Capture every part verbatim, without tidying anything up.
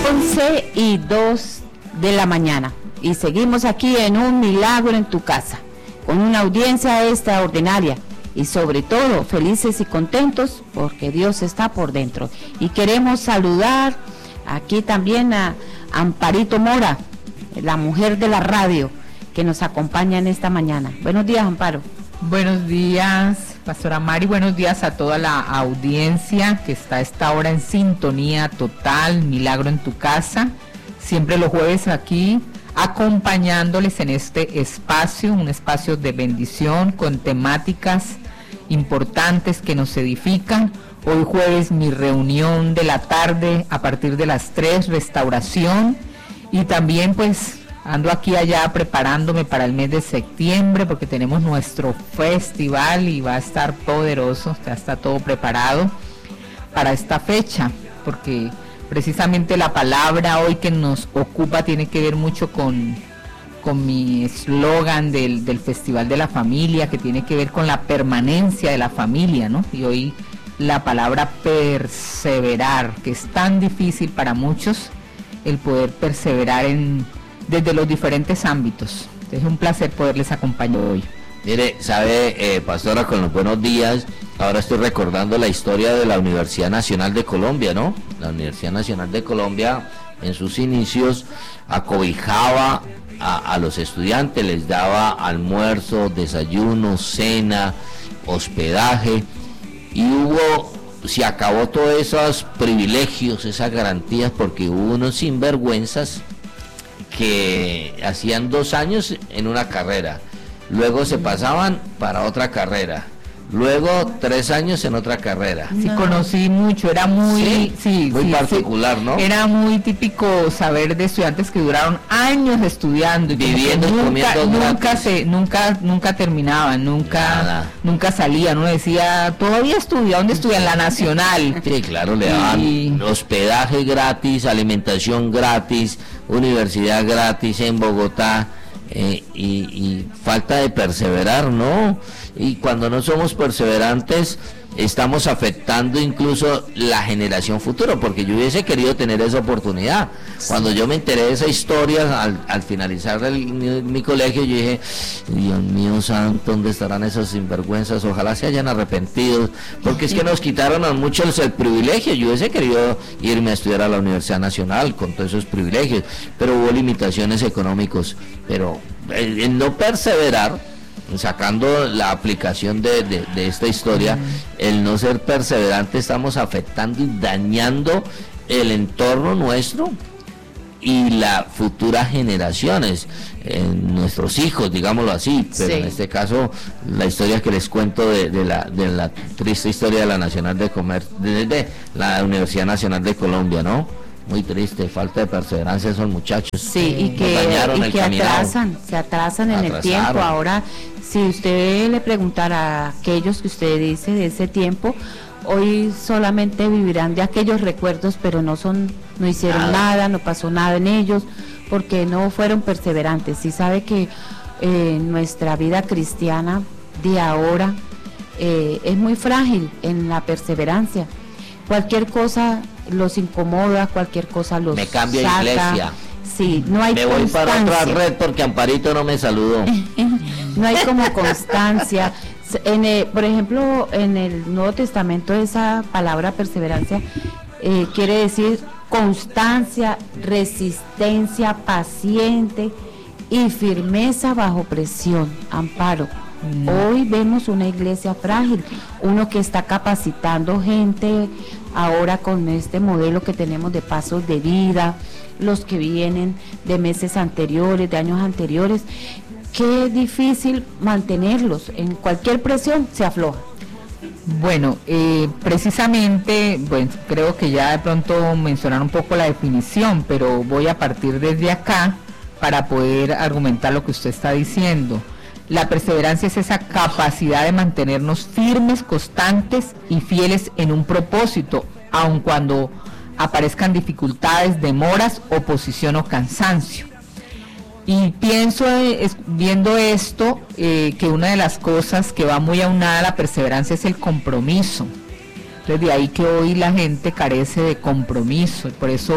once y dos de la mañana y seguimos aquí en Un Milagro en tu Casa, con una audiencia extraordinaria y sobre todo felices y contentos porque Dios está por dentro. Y queremos saludar aquí también a Amparito Mora, la mujer de la radio, que nos acompaña en esta mañana. Buenos días, Amparo. Buenos días, Pastora Mari, buenos días a toda la audiencia que está a esta hora en sintonía total, Milagro en tu Casa, siempre los jueves aquí, acompañándoles en este espacio, un espacio de bendición con temáticas importantes que nos edifican. Hoy jueves mi reunión de la tarde a partir de las tres, restauración, y también pues ando aquí allá preparándome para el mes de septiembre porque tenemos nuestro festival y va a estar poderoso, ya está todo preparado para esta fecha, porque precisamente la palabra hoy que nos ocupa tiene que ver mucho con, con mi eslogan del, del Festival de la Familia, que tiene que ver con la permanencia de la familia, ¿no? Y hoy la palabra perseverar, que es tan difícil para muchos el poder perseverar en desde los diferentes ámbitos. Es un placer poderles acompañar hoy. Mire, sabe, eh, pastora, con los buenos días, ahora estoy recordando la historia de la Universidad Nacional de Colombia, ¿no? La Universidad Nacional de Colombia, en sus inicios, acobijaba a, a los estudiantes, les daba almuerzo, desayuno, cena, hospedaje, y hubo, se acabó todos esos privilegios, esas garantías, porque hubo unos sinvergüenzas que hacían dos años en una carrera, luego se pasaban para otra carrera, luego tres años en otra carrera. Sí, no. Conocí mucho, era muy, sí, sí, muy sí, particular, sí. ¿No? Era muy típico saber de estudiantes que duraron años estudiando y viviendo y nunca, comiendo nunca se, nunca, nunca terminaban, nunca, Nada. nunca salían. Uno decía, todavía estudia, ¿dónde estudia? En la Nacional. Sí, claro, le daban y... hospedaje gratis, alimentación gratis, universidad gratis en Bogotá. Eh, y, y falta de perseverar, ¿no? Y cuando no somos perseverantes estamos afectando incluso la generación futura, porque yo hubiese querido tener esa oportunidad. Cuando yo me enteré de esa historia al, al finalizar el, mi, mi colegio, yo dije, Dios mío santo, ¿dónde estarán esos sinvergüenzas? Ojalá se hayan arrepentido, porque es que nos quitaron a muchos el privilegio. Yo hubiese querido irme a estudiar a la Universidad Nacional con todos esos privilegios, pero hubo limitaciones económicas. Pero el, el no perseverar, sacando la aplicación de, de, de esta historia, mm. el no ser perseverante, estamos afectando y dañando el entorno nuestro y las futuras generaciones, eh, nuestros hijos, digámoslo así, pero sí. En este caso la historia que les cuento de, de, la, de la triste historia de la Nacional de Comercio, de, de la Universidad Nacional de Colombia, ¿no? Muy triste, falta de perseverancia esos muchachos. Sí, y que, y que atrasan, se atrasan en Atrasaron. el tiempo. Ahora, si usted le preguntara a aquellos que usted dice de ese tiempo, hoy solamente vivirán de aquellos recuerdos, pero no son, no hicieron nada, nada no pasó nada en ellos, porque no fueron perseverantes. Y sabe que eh, nuestra vida cristiana de ahora eh, es muy frágil en la perseverancia. Cualquier cosa los incomoda, cualquier cosa los me cambio saca. de iglesia. Sí, no hay me constancia. voy para otra red porque Amparito no me saludó. No hay como constancia. En el, por ejemplo, en el Nuevo Testamento esa palabra perseverancia eh, quiere decir constancia, resistencia, paciente y firmeza bajo presión. Amparo. Hoy vemos una iglesia frágil, uno que está capacitando gente ahora con este modelo que tenemos de pasos de vida, los que vienen de meses anteriores, de años anteriores. Qué difícil mantenerlos, en cualquier presión se afloja. Bueno, eh, precisamente, bueno, creo que ya de pronto mencionaron un poco la definición, pero voy a partir desde acá para poder argumentar lo que usted está diciendo. La perseverancia es esa capacidad de mantenernos firmes, constantes y fieles en un propósito, aun cuando aparezcan dificultades, demoras, oposición o cansancio. Y pienso, es, viendo esto, eh, que una de las cosas que va muy aunada a la perseverancia es el compromiso. Entonces de ahí que hoy la gente carece de compromiso, y por eso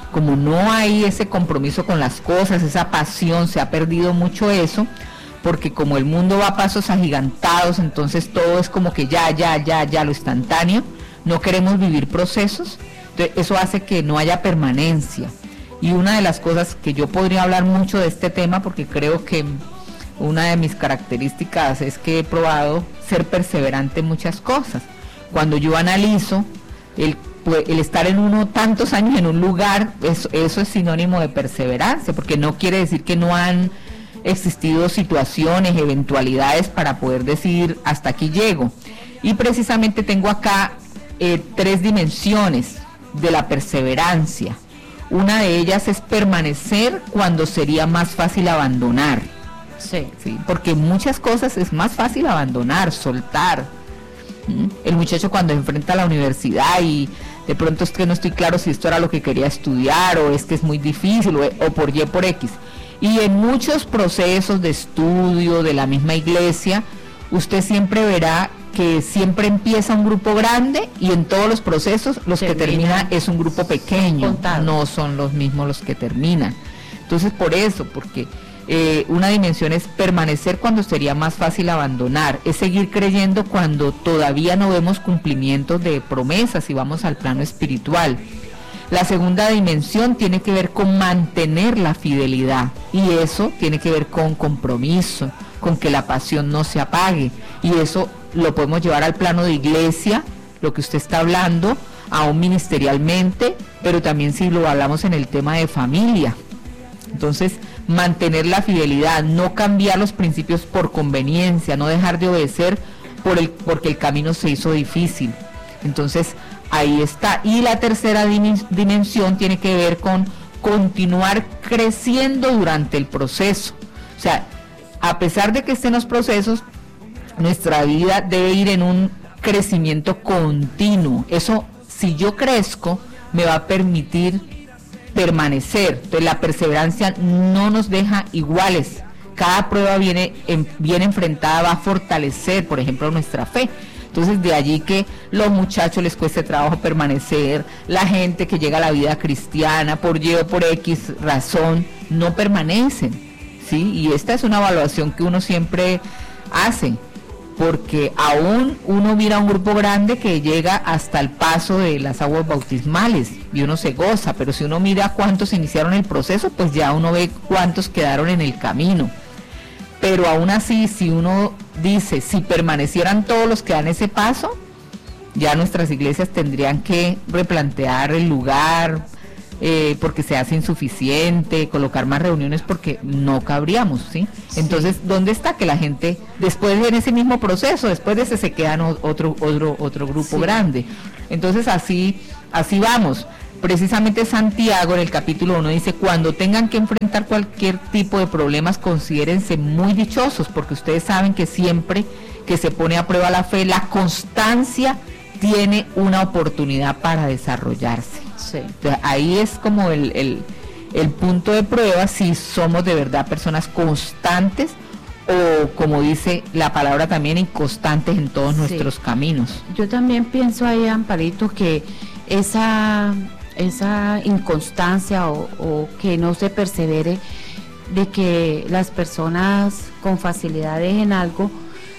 como no hay ese compromiso con las cosas, esa pasión, se ha perdido mucho eso, porque como el mundo va a pasos agigantados, entonces todo es como que ya, ya, ya, ya, lo instantáneo, no queremos vivir procesos, entonces eso hace que no haya permanencia. Y una de las cosas que yo podría hablar mucho de este tema, porque creo que una de mis características es que he probado ser perseverante en muchas cosas. Cuando yo analizo el, el estar en uno tantos años en un lugar, eso, eso es sinónimo de perseverancia, porque no quiere decir que no han existido situaciones, eventualidades para poder decir hasta aquí llego. Y precisamente tengo acá eh, tres dimensiones de la perseverancia. Una de ellas es permanecer cuando sería más fácil abandonar. Sí. Sí, porque muchas cosas es más fácil abandonar, soltar. ¿Mm? El muchacho cuando enfrenta a la universidad y de pronto es que no estoy claro si esto era lo que quería estudiar o es que es muy difícil o, o por Y por X. Y en muchos procesos de estudio de la misma iglesia, usted siempre verá que siempre empieza un grupo grande y en todos los procesos los termina, que termina es un grupo pequeño, contado. No son los mismos los que terminan. Entonces por eso, porque eh, una dimensión es permanecer cuando sería más fácil abandonar, es seguir creyendo cuando todavía no vemos cumplimientos de promesas y vamos al plano espiritual. La segunda dimensión tiene que ver con mantener la fidelidad y eso tiene que ver con compromiso, con que la pasión no se apague, y eso lo podemos llevar al plano de iglesia, lo que usted está hablando, aún ministerialmente, pero también si lo hablamos en el tema de familia. Entonces, mantener la fidelidad, no cambiar los principios por conveniencia, no dejar de obedecer por el, porque el camino se hizo difícil. Entonces, ahí está. Y la tercera dimensión tiene que ver con continuar creciendo durante el proceso. O sea, a pesar de que estén los procesos, nuestra vida debe ir en un crecimiento continuo. Eso, si yo crezco, me va a permitir permanecer. Entonces, la perseverancia no nos deja iguales. Cada prueba viene, en, bien enfrentada va a fortalecer, por ejemplo, nuestra fe. Entonces, de allí que los muchachos les cueste trabajo permanecer, la gente que llega a la vida cristiana por Y o por X razón, no permanecen, ¿sí? Y esta es una evaluación que uno siempre hace, porque aún uno mira un grupo grande que llega hasta el paso de las aguas bautismales y uno se goza, pero si uno mira cuántos iniciaron el proceso, pues ya uno ve cuántos quedaron en el camino. Pero aún así, si uno dice, si permanecieran todos los que dan ese paso, ya nuestras iglesias tendrían que replantear el lugar, eh, porque se hace insuficiente, colocar más reuniones porque no cabríamos, ¿sí? Sí. Entonces, ¿dónde está que la gente, después de en ese mismo proceso, después de ese se quedan otro, otro, otro grupo sí. grande? Entonces, así, así vamos. Precisamente Santiago en el capítulo uno dice, cuando tengan que enfrentar cualquier tipo de problemas, considérense muy dichosos, porque ustedes saben que siempre que se pone a prueba la fe, la constancia tiene una oportunidad para desarrollarse. Sí. Entonces, ahí es como el, el, el punto de prueba, si somos de verdad personas constantes o, como dice la palabra también, inconstantes en todos sí. nuestros caminos. Yo también pienso ahí, Amparito, que esa... esa inconstancia o, o que no se persevere, de que las personas con facilidad dejen algo,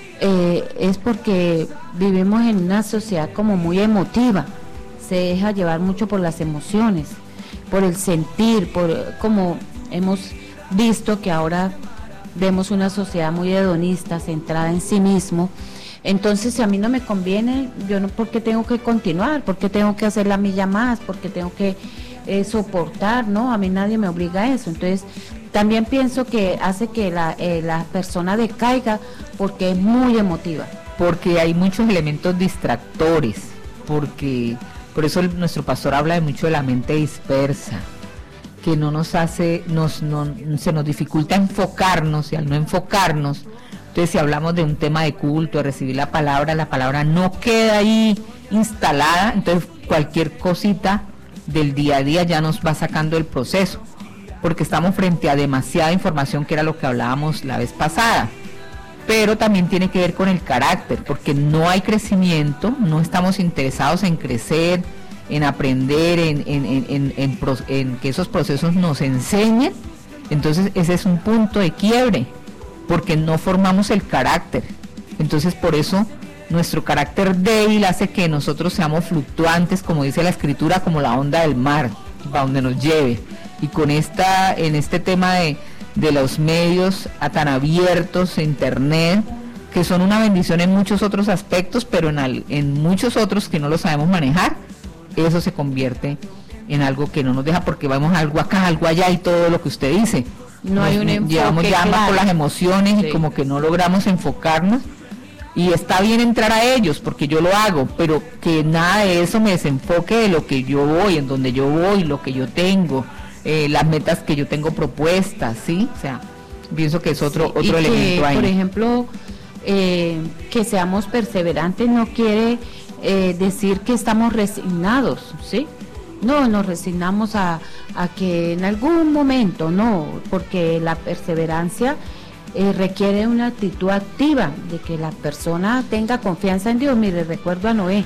eh, es porque vivimos en una sociedad como muy emotiva, se deja llevar mucho por las emociones, por el sentir, por como hemos visto que ahora vemos una sociedad muy hedonista, centrada en sí mismo. Entonces, si a mí no me conviene, yo no, porque tengo que continuar, porque tengo que hacer la milla más, porque tengo que eh, soportar, ¿no? A mí nadie me obliga a eso. Entonces, también pienso que hace que la, eh, la persona decaiga porque es muy emotiva. Porque hay muchos elementos distractores, porque por eso el, nuestro pastor habla de mucho de la mente dispersa, que no nos hace, nos, no, se nos dificulta enfocarnos, y al no enfocarnos, entonces si hablamos de un tema de culto, de recibir la palabra, la palabra no queda ahí instalada, entonces cualquier cosita del día a día ya nos va sacando el proceso, porque estamos frente a demasiada información, que era lo que hablábamos la vez pasada. Pero también tiene que ver con el carácter, porque no hay crecimiento, no estamos interesados en crecer, en aprender, en, en, en, en, en, en que esos procesos nos enseñen, entonces ese es un punto de quiebre, porque no formamos el carácter. Entonces por eso nuestro carácter débil hace que nosotros seamos fluctuantes, como dice la escritura, como la onda del mar, para donde nos lleve. Y con esta, en este tema de, de los medios a tan abiertos, internet, que son una bendición en muchos otros aspectos, pero en, al, en muchos otros que no lo sabemos manejar, eso se convierte en algo que no nos deja, porque vamos algo acá, algo allá y todo lo que usted dice. No nos, hay un enfoque llevamos ya más claro. por las emociones, sí. Y como que no logramos enfocarnos. Y está bien entrar a ellos, porque yo lo hago, pero que nada de eso me desenfoque de lo que yo voy, en donde yo voy, lo que yo tengo, eh, las metas que yo tengo propuestas, ¿sí? O sea, pienso que es otro, sí, otro elemento que, ahí. Por ejemplo, eh, que seamos perseverantes no quiere eh, decir que estamos resignados, ¿sí? No, nos resignamos a, a que en algún momento, no, porque la perseverancia Eh, requiere una actitud activa, de que la persona tenga confianza en Dios. Mire, recuerdo a Noé.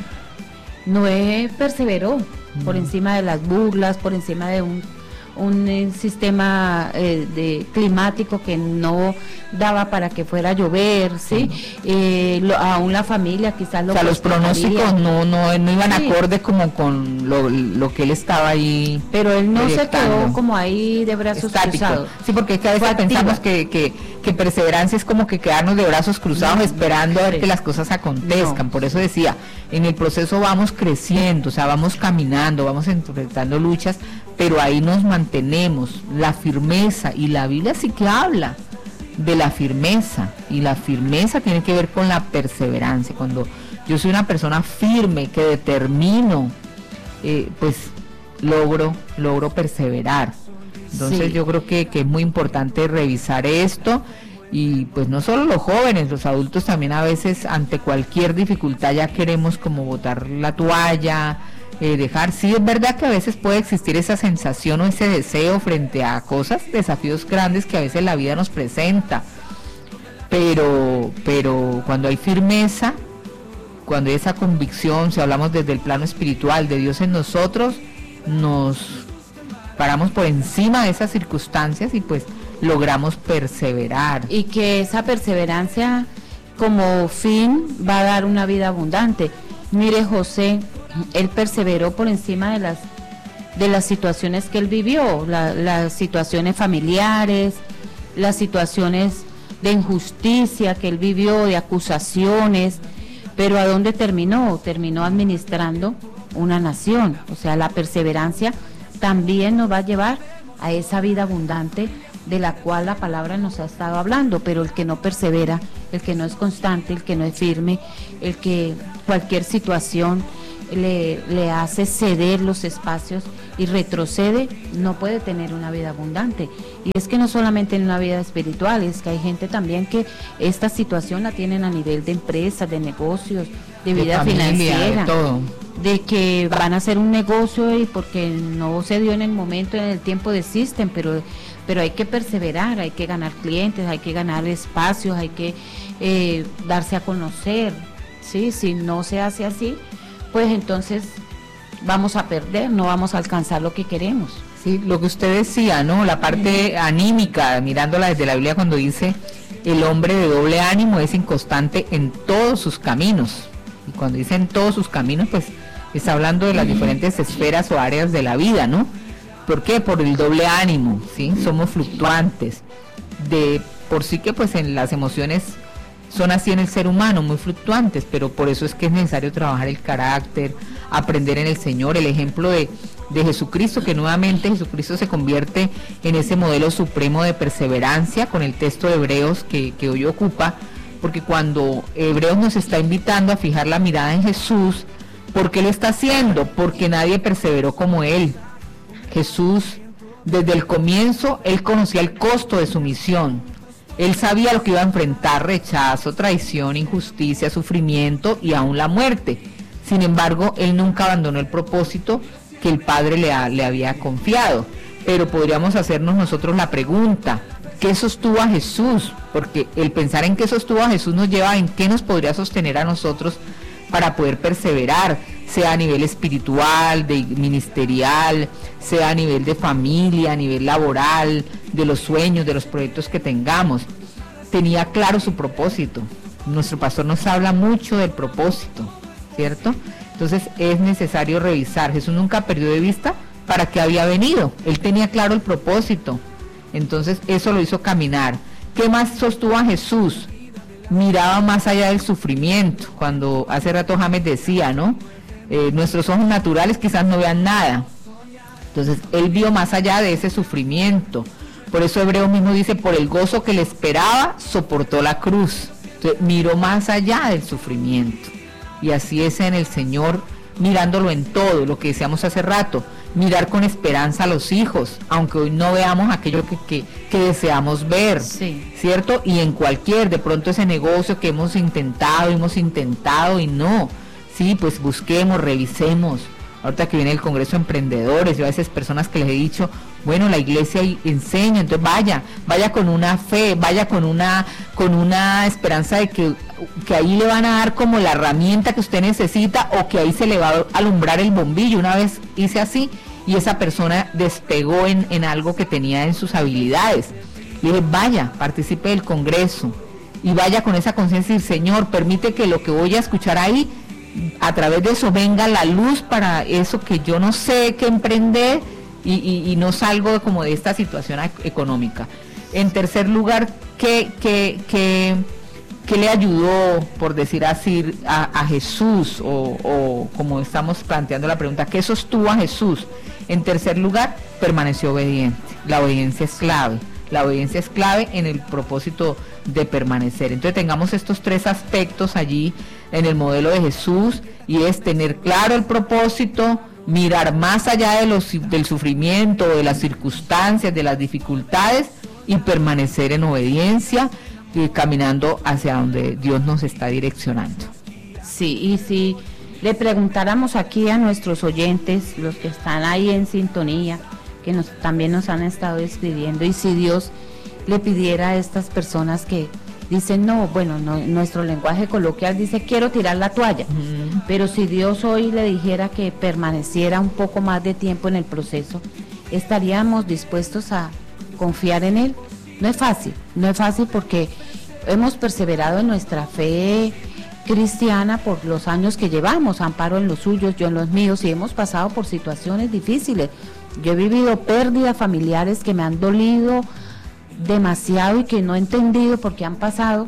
Noé perseveró mm. por encima de las burlas, por encima de un, un eh, sistema eh, de climático que no daba para que fuera a llover, ¿sí? Mm. Eh, lo, aún la familia quizás lo... O sea, los pronósticos no, no, no iban sí. acorde como con lo, lo que él estaba ahí. Pero él no se quedó como ahí de brazos estático. Cruzados. Sí, porque es que a veces pensamos que, que, que perseverancia es como que quedarnos de brazos cruzados no, esperando a ver que las cosas acontezcan. No. Por eso decía, en el proceso vamos creciendo, o sea, vamos caminando, vamos enfrentando luchas, pero ahí nos mantenemos, la firmeza, y la Biblia sí que habla de la firmeza, y la firmeza tiene que ver con la perseverancia. Cuando yo soy una persona firme, que determino, eh, pues logro, logro perseverar. Entonces sí. yo creo que, que es muy importante revisar esto, y pues no solo los jóvenes, los adultos también a veces ante cualquier dificultad ya queremos como botar la toalla, eh, dejar. Sí, es verdad que a veces puede existir esa sensación o ese deseo frente a cosas, desafíos grandes que a veces la vida nos presenta, pero, pero cuando hay firmeza, cuando hay esa convicción, si hablamos desde el plano espiritual de Dios en nosotros, nos paramos por encima de esas circunstancias y pues logramos perseverar. Y que esa perseverancia como fin va a dar una vida abundante. Mire, José, él perseveró por encima de las de las situaciones que él vivió, la, las situaciones familiares, las situaciones de injusticia que él vivió, de acusaciones, pero ¿a dónde terminó? Terminó administrando una nación. O sea, la perseverancia también nos va a llevar a esa vida abundante de la cual la palabra nos ha estado hablando, pero el que no persevera, el que no es constante, el que no es firme, el que cualquier situación le, le hace ceder los espacios y retrocede, no puede tener una vida abundante. Y es que no solamente en una vida espiritual, es que hay gente también que esta situación la tienen a nivel de empresas, de negocios, de vida de familia, financiera, de todo. De que van a hacer un negocio y porque no se dio en el momento, en el tiempo, desisten, pero pero hay que perseverar, hay que ganar clientes, hay que ganar espacios, hay que eh, darse a conocer, ¿sí? Si no se hace así, pues entonces vamos a perder, no vamos a alcanzar lo que queremos. Sí, lo que usted decía, ¿no? La parte anímica, mirándola desde la Biblia, cuando dice el hombre de doble ánimo es inconstante en todos sus caminos. Y cuando dice en todos sus caminos, pues está hablando de las diferentes esferas o áreas de la vida, ¿no? ¿Por qué? Por el doble ánimo, ¿sí? Somos fluctuantes. De por sí que pues en las emociones son así en el ser humano, muy fluctuantes, pero por eso es que es necesario trabajar el carácter, aprender en el Señor, el ejemplo de, de Jesucristo, que nuevamente Jesucristo se convierte en ese modelo supremo de perseverancia con el texto de Hebreos que, que hoy ocupa, porque cuando Hebreos nos está invitando a fijar la mirada en Jesús, ¿por qué lo está haciendo? Porque nadie perseveró como Él. Jesús, desde el comienzo, Él conocía el costo de su misión. Él sabía lo que iba a enfrentar: rechazo, traición, injusticia, sufrimiento y aún la muerte. Sin embargo, Él nunca abandonó el propósito que el Padre le, ha, le había confiado. Pero podríamos hacernos nosotros la pregunta: ¿qué sostuvo a Jesús? Porque el pensar en qué sostuvo a Jesús nos lleva a en qué nos podría sostener a nosotros para poder perseverar. sea a nivel espiritual, de ministerial, sea a nivel de familia, a nivel laboral, de los sueños, de los proyectos que tengamos. Tenía claro su propósito. Nuestro pastor nos habla mucho del propósito, ¿cierto? Entonces es necesario revisar. Jesús nunca perdió de vista para qué había venido. Él tenía claro el propósito. Entonces eso lo hizo caminar. ¿Qué más sostuvo a Jesús? Miraba más allá del sufrimiento. Cuando hace rato James decía, ¿no? Eh, nuestros ojos naturales quizás no vean nada. Entonces él vio más allá de ese sufrimiento. Por eso Hebreos mismo dice, por el gozo que le esperaba, soportó la cruz. Entonces, miró más allá del sufrimiento. Y así es en el Señor, mirándolo en todo, lo que decíamos hace rato, mirar con esperanza a los hijos, aunque hoy no veamos aquello que, que, que deseamos ver, sí. ¿Cierto? Y en cualquier, de pronto ese negocio que hemos intentado, hemos intentado y no, sí, pues busquemos, revisemos. Ahorita que viene el Congreso de Emprendedores, yo a veces personas que les he dicho, bueno, la iglesia enseña, entonces vaya, vaya con una fe, vaya con una, con una esperanza de que, que ahí le van a dar como la herramienta que usted necesita o que ahí se le va a alumbrar el bombillo. Una vez hice así y esa persona despegó en, en algo que tenía en sus habilidades. Le dije, vaya, participe del Congreso y vaya con esa conciencia y decir, Señor, permite que lo que voy a escuchar ahí, a través de eso venga la luz para eso que yo no sé qué emprender y, y, y no salgo como de esta situación económica. En tercer lugar, ¿qué, qué, qué, qué le ayudó, por decir así, a, a Jesús? O, o como estamos planteando la pregunta, ¿qué sostuvo a Jesús? En tercer lugar, permaneció obediente. La obediencia es clave. La obediencia es clave en el propósito de permanecer. Entonces tengamos estos tres aspectos allí en el modelo de Jesús, y es tener claro el propósito, mirar más allá de los, del sufrimiento, de las circunstancias, de las dificultades, y permanecer en obediencia y caminando hacia donde Dios nos está direccionando. Sí, y si le preguntáramos aquí a nuestros oyentes, los que están ahí en sintonía, que nos, también nos han estado escribiendo, y si Dios le pidiera a estas personas que dicen, no, bueno, no, nuestro lenguaje coloquial dice, quiero tirar la toalla, uh-huh. Pero si Dios hoy le dijera que permaneciera un poco más de tiempo en el proceso, ¿estaríamos dispuestos a confiar en Él? No es fácil, no es fácil porque hemos perseverado en nuestra fe cristiana por los años que llevamos, Amparo en los suyos, yo en los míos, y hemos pasado por situaciones difíciles. Yo he vivido pérdidas familiares que me han dolido demasiado y que no he entendido por qué han pasado,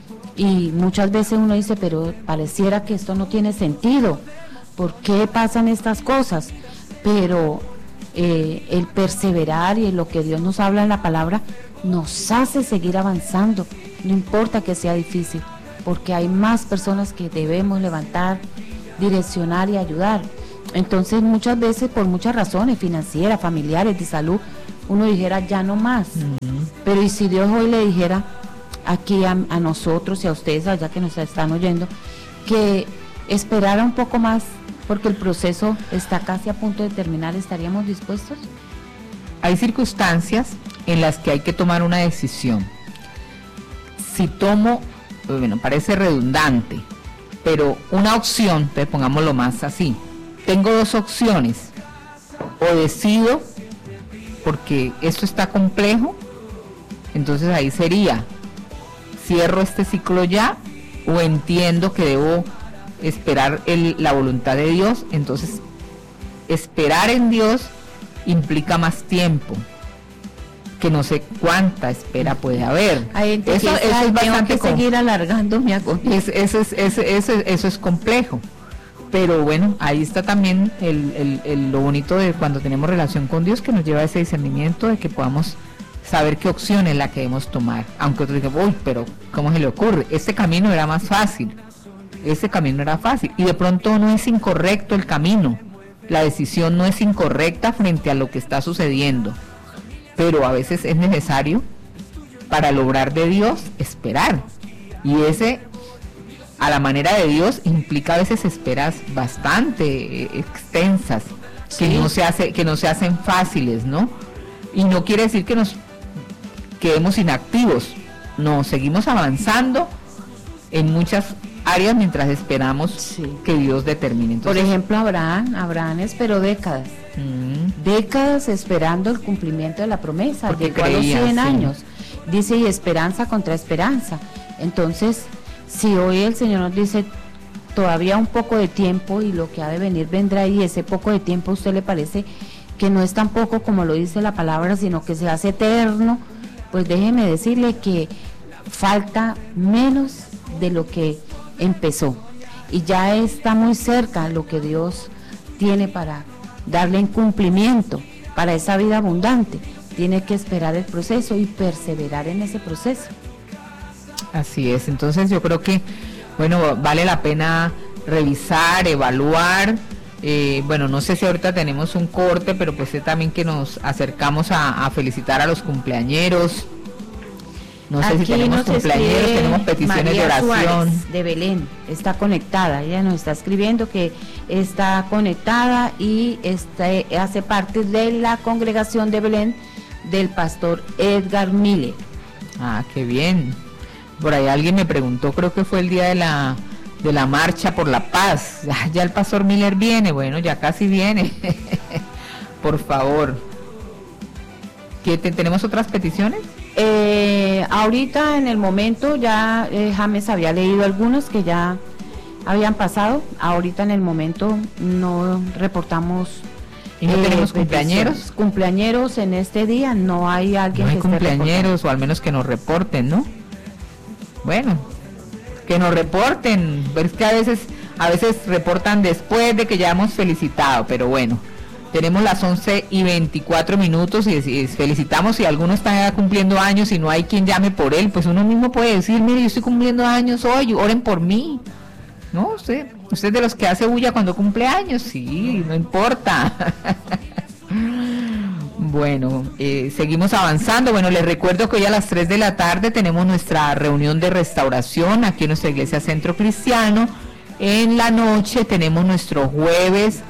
y muchas veces uno dice, pero pareciera que esto no tiene sentido, ¿por qué pasan estas cosas? Pero eh, el perseverar y lo que Dios nos habla en la palabra nos hace seguir avanzando, no importa que sea difícil, porque hay más personas que debemos levantar, direccionar y ayudar. Entonces muchas veces por muchas razones financieras, familiares, de salud, uno dijera ya no más, uh-huh. Pero y si Dios hoy le dijera aquí a, a nosotros y a ustedes allá que nos están oyendo, que esperara un poco más porque el proceso está casi a punto de terminar, ¿estaríamos dispuestos? Hay circunstancias en las que hay que tomar una decisión. Si tomo, bueno, parece redundante, pero una opción, entonces pongámoslo más así, tengo dos opciones, o decido porque esto está complejo, entonces ahí sería, cierro este ciclo ya, o entiendo que debo esperar el, la voluntad de Dios. Entonces esperar en Dios implica más tiempo, que no sé cuánta espera puede haber. Ay, eso, eso es bastante que seguir alargando mi agonía. Es, eso, es, eso, eso, eso es complejo. Pero bueno, ahí está también el, el, el, lo bonito de cuando tenemos relación con Dios, que nos lleva a ese discernimiento de que podamos saber qué opción es la que debemos tomar. Aunque otros digan, uy, pero ¿cómo se le ocurre? Este camino era más fácil, este camino era fácil. Y de pronto no es incorrecto el camino, la decisión no es incorrecta frente a lo que está sucediendo. Pero a veces es necesario, para lograr de Dios, esperar. Y ese... a la manera de Dios implica a veces esperas bastante eh, extensas, sí. que no se hace, que no se hacen fáciles, ¿no? Y no quiere decir que nos quedemos inactivos, no, seguimos avanzando en muchas áreas mientras esperamos sí. que Dios determine. Entonces, por ejemplo, Abraham, Abraham esperó décadas, mm. décadas esperando el cumplimiento de la promesa, llegó creía, a los cien sí. años, dice, y esperanza contra esperanza. Entonces, si hoy el Señor nos dice todavía un poco de tiempo y lo que ha de venir vendrá, y ese poco de tiempo a usted le parece que no es tan poco como lo dice la palabra, sino que se hace eterno, pues déjeme decirle que falta menos de lo que empezó y ya está muy cerca lo que Dios tiene para darle en cumplimiento para esa vida abundante. Tiene que esperar el proceso y perseverar en ese proceso. Así es, entonces yo creo que, bueno, vale la pena revisar, evaluar. Eh, bueno, no sé si ahorita tenemos un corte, pero pues sé también que nos acercamos a, a felicitar a los cumpleañeros. No sé Aquí si tenemos cumpleaños, tenemos peticiones María de oración. Suárez, de Belén, está conectada, ella nos está escribiendo que está conectada y está, hace parte de la congregación de Belén del pastor Edgar Miller. Ah, qué bien. Por ahí alguien me preguntó, creo que fue el día de la de la marcha por la paz. Ya, ya el pastor Miller viene, bueno, ya casi viene. Por favor. ¿Qué, te, ¿Tenemos otras peticiones? Eh, ahorita en el momento ya eh, James había leído algunos que ya habían pasado. Ahorita en el momento no reportamos. ¿Y no eh, tenemos cumpleañeros? Cumpleañeros en este día, no hay alguien no hay que cumpleañeros, esté o al menos que nos reporten, ¿no? Bueno, que nos reporten. Pero es que a veces, a veces reportan después de que ya hemos felicitado, pero bueno. Tenemos las once y veinticuatro minutos y, y felicitamos si alguno está cumpliendo años y no hay quien llame por él, pues uno mismo puede decir, mire, yo estoy cumpliendo años hoy, oren por mí. No, usted, usted es de los que hace bulla cuando cumple años, sí, no importa. Bueno, eh, seguimos avanzando. Bueno, les recuerdo que hoy a las tres de la tarde tenemos nuestra reunión de restauración aquí en nuestra iglesia Centro Cristiano. En la noche tenemos nuestro jueves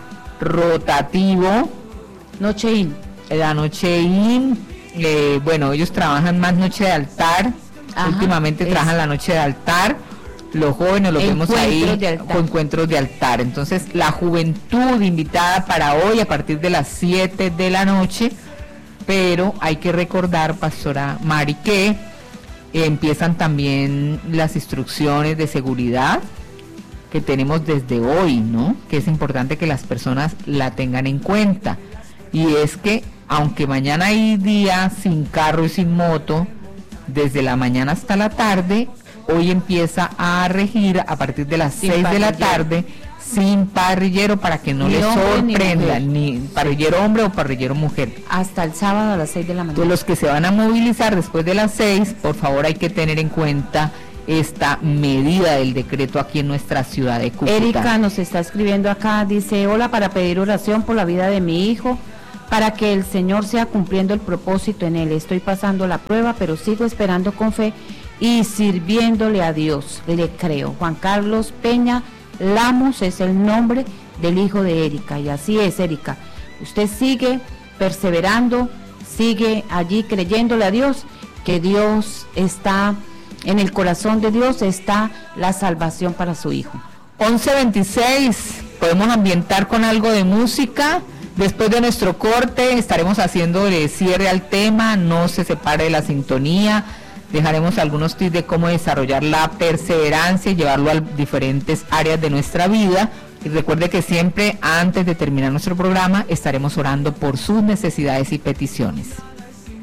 rotativo, Noche In, la Noche In, eh, bueno, ellos trabajan más noche de altar. Ajá, últimamente es. trabajan la noche de altar, los jóvenes los vemos ahí con encuentros de altar. Entonces la juventud invitada para hoy a partir de las siete de la noche, pero hay que recordar, pastora Mari, que eh, empiezan también las instrucciones de seguridad que tenemos desde hoy, ¿no? Que es importante que las personas la tengan en cuenta. Y es que, aunque mañana hay día sin carro y sin moto, desde la mañana hasta la tarde, hoy empieza a regir a partir de las seis de la tarde, sin parrillero, para que no les sorprenda, ni, ni parrillero hombre o parrillero mujer. Hasta el sábado a las seis de la mañana. Entonces, los que se van a movilizar después de las seis, por favor hay que tener en cuenta esta medida del decreto aquí en nuestra ciudad de Cúcuta. Erika nos está escribiendo acá, dice, hola, para pedir oración por la vida de mi hijo, para que el Señor sea cumpliendo el propósito en él. Estoy pasando la prueba, pero sigo esperando con fe y sirviéndole a Dios, le creo. Juan Carlos Peña Lamos es el nombre del hijo de Erika, y así es, Erika. Usted sigue perseverando, sigue allí creyéndole a Dios, que Dios está... En el corazón de Dios está la salvación para su hijo. once veintiséis, podemos ambientar con algo de música. Después de nuestro corte estaremos haciendo el cierre al tema, no se separe de la sintonía. Dejaremos algunos tips de cómo desarrollar la perseverancia y llevarlo a diferentes áreas de nuestra vida. Y recuerde que siempre antes de terminar nuestro programa estaremos orando por sus necesidades y peticiones.